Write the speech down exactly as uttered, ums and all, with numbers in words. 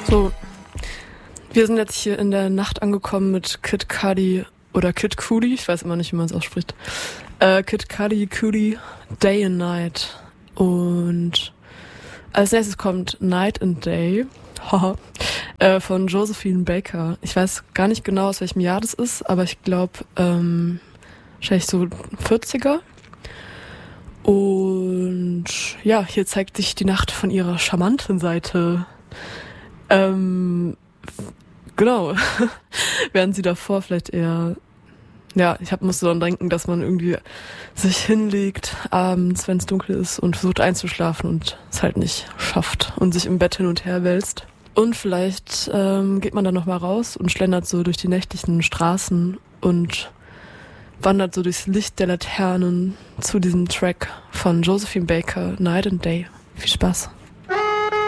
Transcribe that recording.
So, wir sind jetzt hier in der Nacht angekommen mit Kid Cudi oder Kid Cudi, ich weiß immer nicht, wie man es ausspricht. Äh, Kid Cudi, Cudi, Day and Night. Und als nächstes kommt Night and Day haha, äh, von Josephine Baker. Ich weiß gar nicht genau, aus welchem Jahr das ist, aber ich glaube, ähm, wahrscheinlich so vierziger. Und ja, hier zeigt sich die Nacht von ihrer charmanten Seite. Ähm, genau. Während sie davor vielleicht eher, ja, ich hab, musste dann denken, dass man irgendwie sich hinlegt abends, wenn es dunkel ist und versucht einzuschlafen und es halt nicht schafft und sich im Bett hin und her wälzt. Und vielleicht ähm, geht man dann nochmal raus und schlendert so durch die nächtlichen Straßen und wandert so durchs Licht der Laternen zu diesem Track von Josephine Baker, Night and Day. Viel Spaß.